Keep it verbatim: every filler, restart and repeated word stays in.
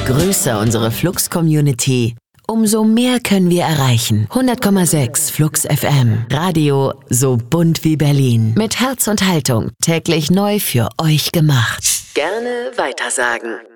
größer unsere Flux-Community, umso mehr können wir erreichen. hundert Komma sechs Flux F M. Radio so bunt wie Berlin. Mit Herz und Haltung. Täglich neu für euch gemacht. Gerne weitersagen.